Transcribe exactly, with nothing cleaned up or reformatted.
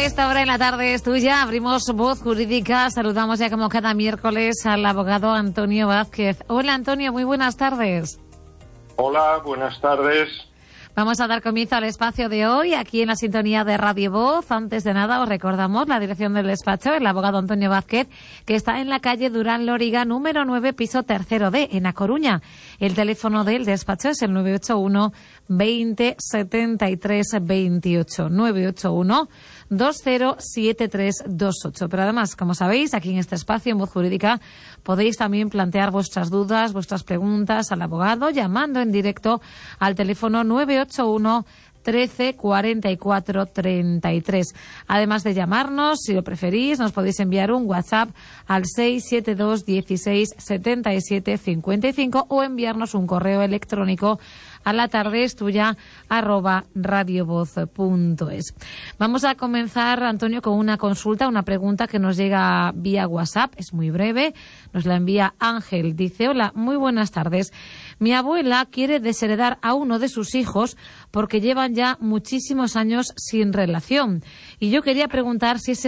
A esta hora en la tarde es tuya, abrimos Voz Jurídica, saludamos ya como cada miércoles al abogado Antonio Vázquez. Hola Antonio, muy buenas tardes. Hola, buenas tardes. Vamos a dar comienzo al espacio de hoy, aquí en la sintonía de Radio Voz. Antes de nada, os recordamos la dirección del despacho, el abogado Antonio Vázquez, que está en la calle Durán Lóriga, número nueve, piso tercero D, en A Coruña. El teléfono del despacho es el nueve ocho uno, veinte, setenta y tres, veintiocho, nueve ocho uno, veinte, setenta y tres, veintiocho. Pero además, como sabéis, aquí en este espacio, en Voz Jurídica, podéis también plantear vuestras dudas, vuestras preguntas al abogado, llamando en directo al teléfono nueve ocho uno, trece, cuarenta y cuatro, treinta y tres. Además de llamarnos, si lo preferís, nos podéis enviar un WhatsApp al seis siete dos, dieciséis, setenta y siete, cincuenta y cinco o enviarnos un correo electrónico a la tarde es tuya arroba radiovoz punto es. Vamos a comenzar, Antonio, con una consulta, una pregunta que nos llega vía WhatsApp. Es muy breve, nos la envía Ángel. Dice: hola, muy buenas tardes. Mi abuela quiere desheredar a uno de sus hijos porque llevan ya muchísimos años sin relación. Y yo quería preguntar si ese